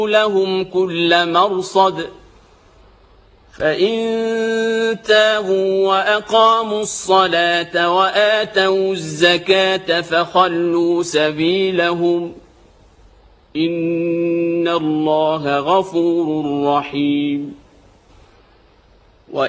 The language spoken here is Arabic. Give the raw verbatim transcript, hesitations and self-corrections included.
لهم كل مرصد فإن تابوا وأقاموا الصلاة وآتوا الزكاة فخلوا سبيلهم إن الله غفور رحيم